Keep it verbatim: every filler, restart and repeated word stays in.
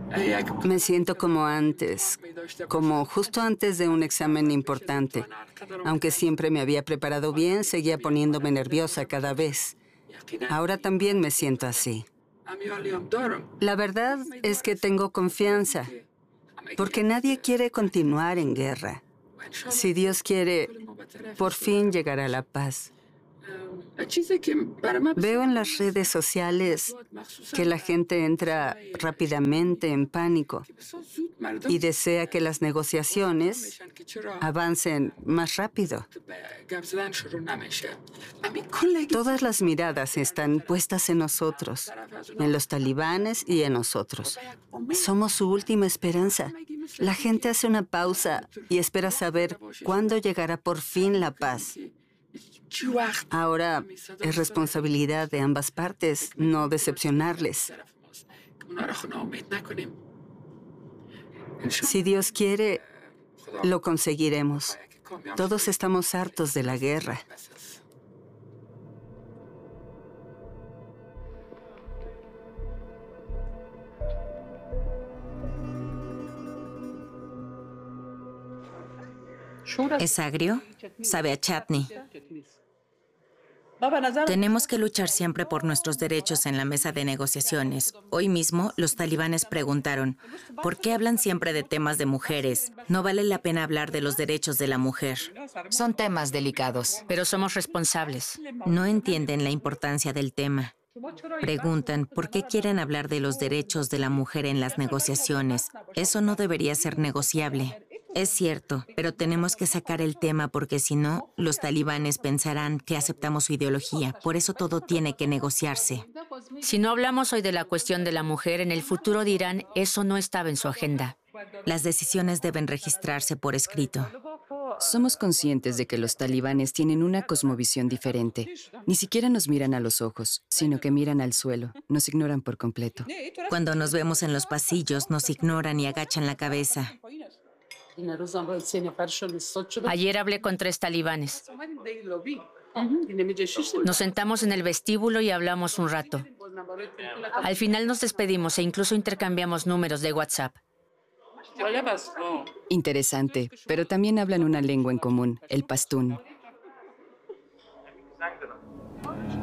Me siento como antes, como justo antes de un examen importante. Aunque siempre me había preparado bien, seguía poniéndome nerviosa cada vez. Ahora también me siento así. La verdad es que tengo confianza, porque nadie quiere continuar en guerra. Si Dios quiere, por fin llegará la paz. Veo en las redes sociales que la gente entra rápidamente en pánico y desea que las negociaciones avancen más rápido. Todas las miradas están puestas en nosotros, en los talibanes y en nosotros. Somos su última esperanza. La gente hace una pausa y espera saber cuándo llegará por fin la paz. Ahora es responsabilidad de ambas partes no decepcionarles. Si Dios quiere, lo conseguiremos. Todos estamos hartos de la guerra. ¿Es agrio? Sabe a chutney. Tenemos que luchar siempre por nuestros derechos en la mesa de negociaciones. Hoy mismo, los talibanes preguntaron, ¿por qué hablan siempre de temas de mujeres? No vale la pena hablar de los derechos de la mujer. Son temas delicados. Pero somos responsables. No entienden la importancia del tema. Preguntan, ¿por qué quieren hablar de los derechos de la mujer en las negociaciones? Eso no debería ser negociable. Es cierto, pero tenemos que sacar el tema porque si no, los talibanes pensarán que aceptamos su ideología. Por eso todo tiene que negociarse. Si no hablamos hoy de la cuestión de la mujer, en el futuro dirán, eso no estaba en su agenda. Las decisiones deben registrarse por escrito. Somos conscientes de que los talibanes tienen una cosmovisión diferente. Ni siquiera nos miran a los ojos, sino que miran al suelo. Nos ignoran por completo. Cuando nos vemos en los pasillos, nos ignoran y agachan la cabeza. Ayer hablé con tres talibanes. Nos sentamos en el vestíbulo y hablamos un rato. Al final nos despedimos e incluso intercambiamos números de WhatsApp. Interesante, pero también hablan una lengua en común, el pastún.